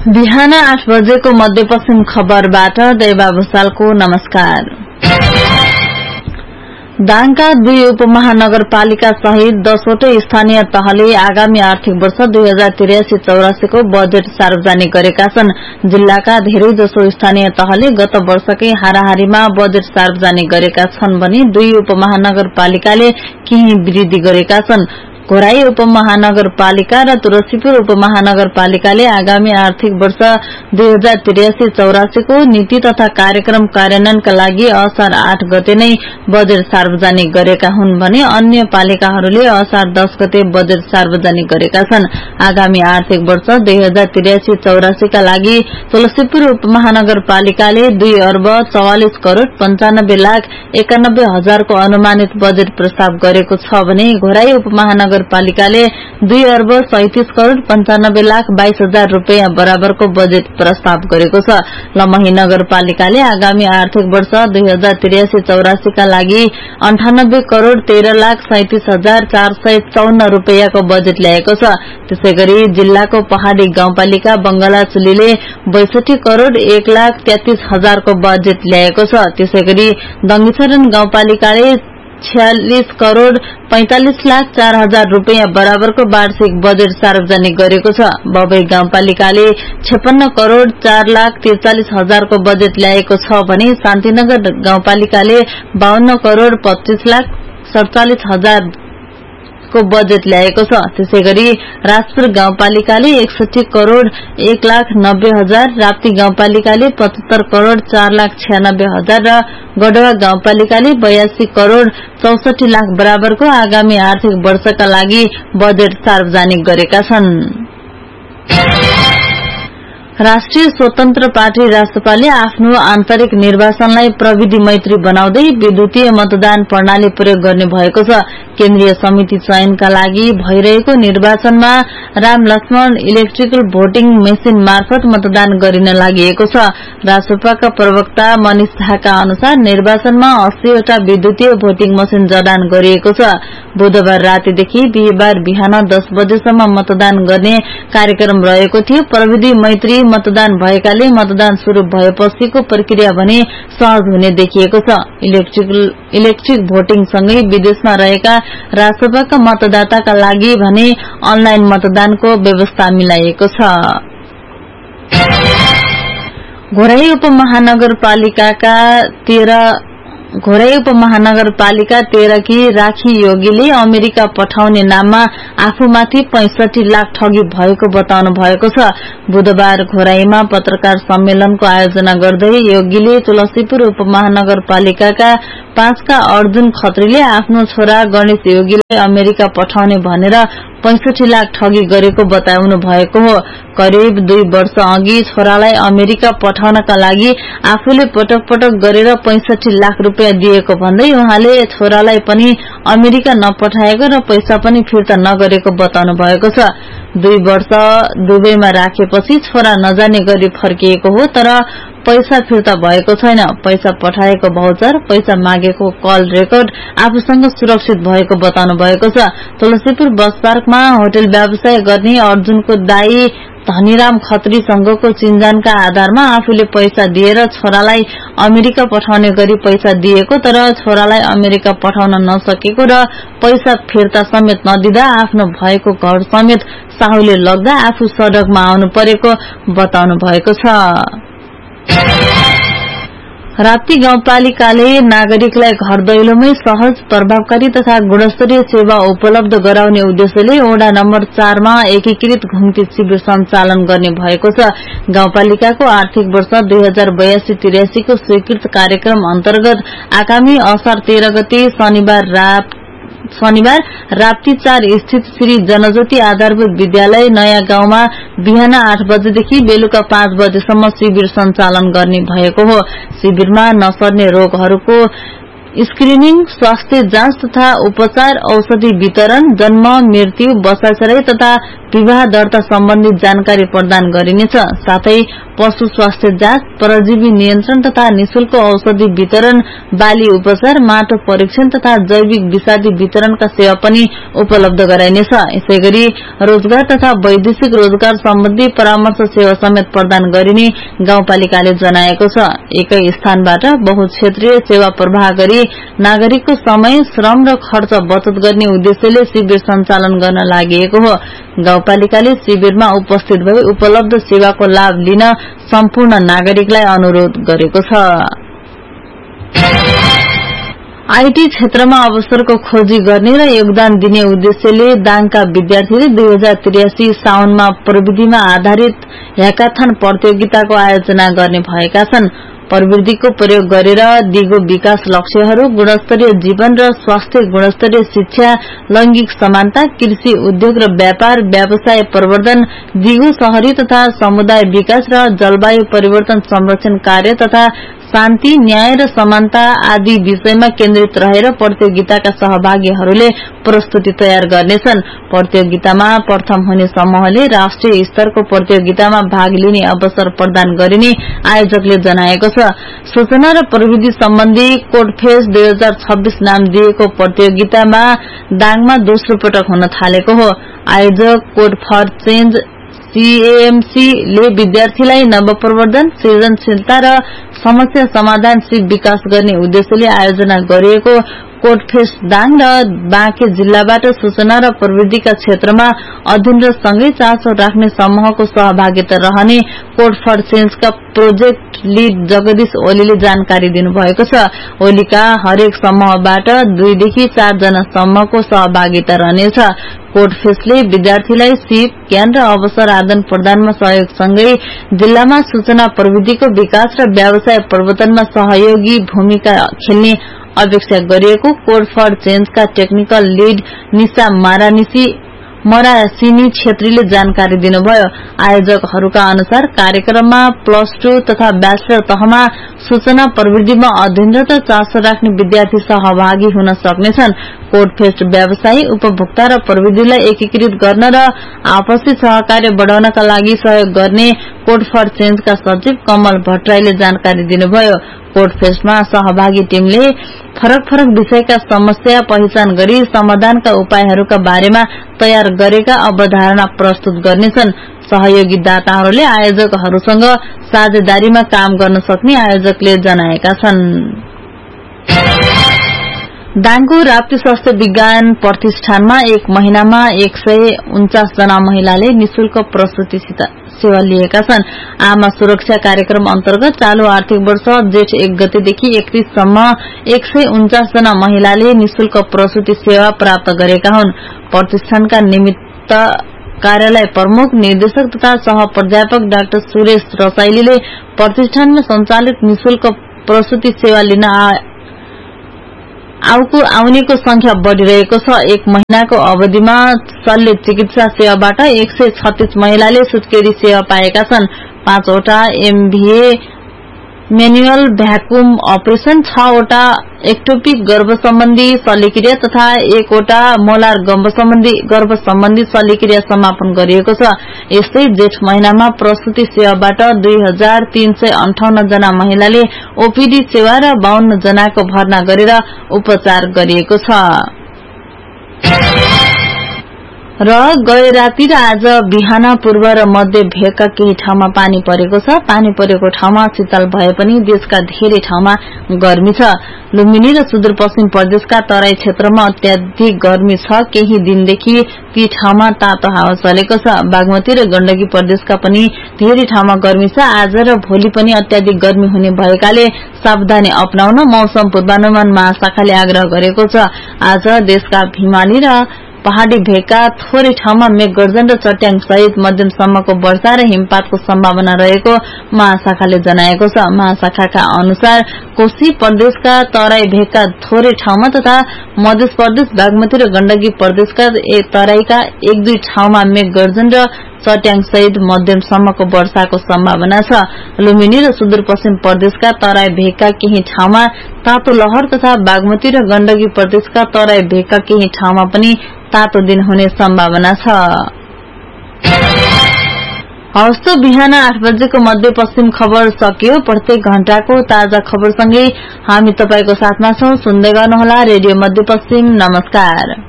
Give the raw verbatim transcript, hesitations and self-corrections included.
बिहान आठ बजेको मध्यपश्चिम खबरबाट देवा भूषालको नमस्कार। दाङका दुई उपमहानगरपालिका सहित दसवटै स्थानीय तहले आगामी आर्थिक वर्ष दुई हजार त्रियासी चौरासी को बजेट सार्वजनिक गरेका छन्। जिल्लाका धेरै जसो स्थानीय तहले गत वर्षकै हाराहारीमा बजेट सार्वजनिक गरेका छन् भने दुई उपमहानगरपालिकाले केही वृद्धि गरेका छन्। घोराई उपमहानगरपालिका र तुलसीपुर उपमहानगरपालिकाले आगामी आर्थिक वर्ष दुई हजार त्रियासी चौरासी को नीति तथा कार्यक्रम कार्यान्वयनका लागि असार आठ गते नै बजेट सार्वजनिक गरेका हुन् भने अन्य पालिकाहरूले असार दस गते बजेट सार्वजनिक गरेका छन्। आगामी आर्थिक वर्ष दुई हजार त्रियासी चौरासी का लागि तुलसीपुर उपमहानगरपालिकाले दुई अर्ब चौवालिस करोड़ पञ्चानब्बे लाख एकानब्बे हजारको अनुमानित बजेट प्रस्ताव गरेको छ भने घोराई उपमहानगर पालिकाले दुई अर्ब सैंतीस करोड़ पञ्चानब्बे लाख बाइस हजार रूपियाँ बराबरको बजेट प्रस्ताव गरेको छ। लमही नगरपालिकाले आगामी आर्थिक वर्ष दुई हजार त्रियासी चौरासी का लागि अन्ठानब्बे करोड़ तेह्र लाख सैंतीस हजार चार सय चौन्न रूपियाँको बजेट ल्याएको छ। त्यसै गरी जिल्लाको पहाड़ी गाउँपालिका बंगलाचुलीले बैसठी करोड़ एक लाख तेत्तीस हजारको बजेट ल्याएको छ। त्यसै गरी दंगीचरण गाउँपालिकाले छियालिस करोड़ पैंतालिस लाख चार हजार रूपियाँ बराबरको वार्षिक बजेट सार्वजनिक गरेको छ। बबई गाउँपालिकाले छप्पन्न करोड़ चार लाख त्रिचालिस हजारको बजेट ल्याएको छ भने शान्तिनगर गाउँपालिकाले बाहन्न करोड़ पच्चीस लाख सड़चालिस हजार को बजेट ल्याएको छ। त्यसै गरी राजपुर गाउँपालिकाले एकसठी करोड़ एक लाख नब्बे हजार, राप्ती गाउँपालिकाले पचहत्तर करोड़ चार लाख छियानब्बे हजार र गढवा गाउँपालिकाले बयासी करोड़ चौसठी लाख बराबरको आगामी आर्थिक वर्षका लागि बजेट सार्वजनिक गरेका छन्। राष्ट्रिय स्वतन्त्र पार्टी राष्ट्रपाले आफ्नो आन्तरिक निर्वाचनलाई प्रविधि मैत्री बनाउँदै विद्युतीय मतदान प्रणाली प्रयोग गर्ने भएको छ। केन्द्रीय समिति चयनका लागि भइरहेको निर्वाचनमा Ram Laxman electrical voting machine मार्फत मतदान गरिन लागि छ। राष्ट्रपाका प्रवक्ता मनिष झाका अनुसार निर्वाचनमा अस्सीवटा विद्युतीय भोटिङ मसिन जडान गरिएको छ। बुधबार रातिदेखि बिहिबार बिहान दस बजेसम्म मतदान गर्ने कार्यक्रम रहेको थियो। प्रविधि मैत्री मतदान भएकाले मतदान शुरू भएपछिको प्रक्रिया भने सहज हुने देखिएको छ। इलेक्ट्रिकल इलेक्ट्रिक भोटिङ सँगै विदेशमा रहेका राष्ट्रपाका मतदाताका लागि भने अनलाइन मतदानको व्यवस्था मिलाइएको छ। घोराई उपमहानगरपालिकाका तेह्र घोराई उपमहानगरपालिका तेह्र की राखी योगीले अमेरिका पठाउने नाममा आफूमाथि पैंसठी लाख ठगी भएको बताउनु भएको छ। बुधबार घोराईमा पत्रकार सम्मेलनको आयोजना गर्दै योगीले तुलसीपुर उपमहानगरपालिकाका पाँचका अर्जुन खत्रीले आफ्नो छोरा गणेश योगीलाई अमेरिका पठाउने भनेर पैंसठी लाख ठगी गरेको बताउनु भएको हो। करिब दुई वर्ष अघि छोरालाई अमेरिका पठाउनका लागि आफूले पटक पटक गरेर पैंसठी लाख रूपियाँ दिएको भन्दै उहाँले छोरालाई पनि अमेरिका नपठाएको र पैसा पनि फिर्ता नगरेको बताउनु भएको छ। दुई वर्ष दुबईमा राखेपछि छोरा नजाने गरी फर्किएको हो, तर पैसा फिर्ता भएको छैन। पैसा पठाएको भाउचर, पैसा मागेको कल रेकर्ड आफूसँग सुरक्षित भएको बताउनु भएको छ। तुलसीपुर बस पार्कमा होटल व्यवसाय गर्ने अर्जुनको दाई धनीराम खत्रीसँगको चिन्जानका आधारमा आफूले पैसा दिएर छोरालाई अमेरिका पठाउने गरी पैसा दिएको, तर छोरालाई अमेरिका पठाउन नसकेको र पैसा फिर्ता समेत नदिँदा आफ्नो भएको घर समेत साहुले लग्दा आफू सड़कमा आउनु परेको बताउनु भएको छ। राप्ती गाउँपालिकाले नागरिकलाई घर दैलोमै सहज, प्रभावकारी तथा गुणस्तरीय सेवा उपलब्ध गराउने उद्देश्यले वडा नम्बर चारमा एकीकृत घुम्ती शिविर सञ्चालन गर्ने भएको छ। गाउँपालिकाको आर्थिक वर्ष दुई हजार बयासी त्रियासी को स्वीकृत कार्यक्रम अन्तर्गत आगामी असार तेह्र गते शनिबार रात शनिबार राप्ती चार स्थित श्री जनज्योति आधारभूत विद्यालय नयाँ गाउँमा बिहान आठ बजेदेखि बेलुका पाँच बजेसम्म शिविर सञ्चालन गर्ने भएको हो। शिविरमा नसर्ने रोगहरूको स्क्रिनिङ, स्वास्थ्य जाँच तथा उपचार, औषधि वितरण, जन्म, मृत्यु, बसाइसराई तथा विवाह दर्ता सम्बन्धी जानकारी प्रदान गरिनेछ। साथै पशु स्वास्थ्य जाँच, परजीवी नियन्त्रण तथा निशुल्क औषधि वितरण, बाली उपचार, माटो परीक्षण तथा जैविक विषादी वितरणका सेवा पनि उपलब्ध गराइनेछ। यसैगरी रोजगार तथा वैदेशिक रोजगार सम्बन्धी परामर्श सेवा समेत प्रदान गरिने गाउँपालिकाले जनाएको छ। एकै स्थानबाट बहुक्षेत्रीय सेवा प्रवाह गरी नागरिकको समय, श्रम र खर्च बचत गर्ने उद्देश्यले शिविर सञ्चालन गर्न लागि हो। गाउँपालिकाले शिविरमा उपस्थित भई उपलब्ध सेवाको लाभ लिन सम्पूर्ण नागरिकलाई अनुरोध गरेको छ। आईटी क्षेत्रमा अवसरको खोजी गर्ने र योगदान दिने उद्देश्यले दाङका विद्यार्थीले दुई हजार त्रियासी साउनमा प्रविधिमा आधारित ह्याकाथन प्रतियोगिताको आयोजना गर्ने भएका छन्। प्रविधिको प्रयोग गरेर दिगो विकास लक्ष्यहरू, गुणस्तरीय जीवन र स्वास्थ्य, गुणस्तरीय शिक्षा, लैंगिक समानता, कृषि, उद्योग र व्यापार, व्यवसाय प्रवर्धन, दिगो शहरी तथा समुदाय विकास र जलवायु परिवर्तन संरक्षण कार्य तथा शान्ति, न्याय र समानता आदि विषयमा केन्द्रित रहेर प्रतियोगिताका सहभागीहरूले प्रस्तुति तयार गर्नेछन्। प्रतियोगितामा प्रथम हुने समूहले राष्ट्रिय स्तरको प्रतियोगितामा भाग लिने अवसर प्रदान गरिने आयोजकले जनाएको छ। सूचना र प्रविधि सम्बन्धी कोडफेस्ट दुई हजार छब्बीस नाम दिएको प्रतियोगितामा दाङमा दोस्रो पटक हुन थालेको हो। आयोजक कोड फर चेन्ज सीएमसी ले विद्यार्थीलाई नवप्रवर्धन, सृजनशीलता र समस्या समाधानशील विकास गर्ने उद्देश्यले आयोजना गरिएको कोडफेस्ट दाङ र बाँके जिल्लाबाट सूचना र प्रविधिका क्षेत्रमा अध्ययन र सँगै चासो राख्ने समूहको सहभागिता रहने code for चेन्जका project lead Jagdish ओलीले जानकारी दिनुभएको छ। ओलीका हरेक समूहबाट दुईदेखि चार जना समूहको सहभागिता रहनेछ। कोडफेस्टले विद्यार्थीलाई सिप, ज्ञान र अवसर आदान प्रदानमा सहयोगसँगै जिल्लामा सूचना प्रविधिको विकास र व्यवसाय प्रवर्तनमा सहयोगी भूमिका खेल्ने अपेक्षा गरिएको code for चेन्जका technical lead Nisha मारानिसी Marasini छेत्रीले जानकारी दिनुभयो। आयोजकहरूका अनुसार कार्यक्रममा प्लस टू तथा ब्याचलर तहमा सूचना प्रविधिमा अध्ययनरत चासो राख्ने विद्यार्थी सहभागी हुन सक्नेछन्। कोडफेस्ट व्यवसायी, उपभोक्ता र प्रविधिलाई एकीकृत गर्न र आपसी सहकार्य बढ़ाउनका लागि सहयोग गर्ने कोड फर चेन्जका सचिव कमल भट्टराईले जानकारी दिनुभयो। कोडफेस्टमा सहभागी टीमले फरक फरक विषयका समस्या पहिचान गरी समाधानका उपायहरूका बारेमा तयार गरेका अवधारणा प्रस्तुत गर्नेछन्। सहयोगी दाताहरूले आयोजकहरूसँग साझेदारीमा काम गर्न सक्ने आयोजकले जनाएका छन्। दाङको राप्ती स्वास्थ्य विज्ञान प्रतिष्ठानमा एक महिनामा एक सय उन्चास जना महिलाले निशुल्क प्रसूति सेवा लिएका छन्। आमा सुरक्षा कार्यक्रम अन्तर्गत चालू आर्थिक वर्ष जेठ एक गतेदेखि एकतीससम्म एक सय उन्चास जना महिलाले निशुल्क प्रसूति सेवा प्राप्त गरेका हुन्। प्रतिष्ठानका निमित्त कार्यालय प्रमुख निर्देशक तथा सह प्राध्यापक डाक्टर सुरेश रसाइलीले प्रतिष्ठानमा सञ्चालित निशुल्क प्रसूति सेवा लिन आउको आउनेको संख्या बढ़िरहेको छ। एक महिनाको अवधिमा शल्य चिकित्सा सेवाबाट एक सय छत्तीस महिलाले सुत्केरी सेवा पाएका छन्। पाँचवटा एमभीए म्यानुअल भ्याकुम अपरेशन, छवटा एक्टोपिक गर्भ सम्बन्धी शल्यक्रिया तथा एकवटा मोलार गर्भ सम्बन्धी गर्भ सम्बन्धी शल्यक्रिया समापन गरिएको छ। यस्तै जेठ महिनामा प्रसूति सेवाबाट दुई हजार तीन सय अन्ठाउन्न जना महिलाले ओपीडी सेवा र बाहन्न जनाको भर्ना गरेर उपचार गरिएको छ। र गए राति र आज बिहान पूर्व र मध्य भेगका केही ठाउँमा पानी परेको छ। पानी परेको ठाउँमा शीतल भए पनि देशका धेरै ठाउँमा गर्मी छ। लुम्बिनी र सुदूरपश्चिम प्रदेशका तराई क्षेत्रमा अत्याधिक गर्मी छ। केही दिनदेखि ती ठाउँमा तातो हावा चलेको छ। बागमती र गण्डकी प्रदेशका पनि धेरै ठाउँमा गर्मी छ। आज र भोलि पनि अत्याधिक गर्मी हुने भएकाले सावधानी अपनाउन मौसम पूर्वानुमान महाशाखाले आग्रह गरेको छ। आज देशका हिमाली र पहाड़ी भेगका थोरै ठाउँमा मेघगर्जन र चट्याङ सहित मध्यमसम्मको वर्षा र हिमपातको सम्भावना रहेको महाशाखाले जनाएको छ। महाशाखाका अनुसार कोशी प्रदेशका तराई भेगका थोरै ठाउँमा तथा मध्य प्रदेश, बागमती र गण्डकी प्रदेशका तराईका एक दुई ठाउँमा मेघगर्जन र चट्याङ सहित मध्यमसम्मको वर्षाको सम्भावना छ। लुम्बिनी र सुदूरपश्चिम प्रदेशका तराई भेगका केही ठाउँमा तातो लहर तथा बागमती र गण्डकी प्रदेशका तराई भेगका केही ठाउँमा पनि तातो दिन हुने सम्भावना छ। हवस् त बिहान आठ बजेको मध्यपश्चिम खबर सकियो। प्रत्येक घण्टाको ताजा खबरसँगै हामी तपाईको साथमा छौं। सुन्दै गर्नुहोला रेडियो मध्यपश्चिम। नमस्कार।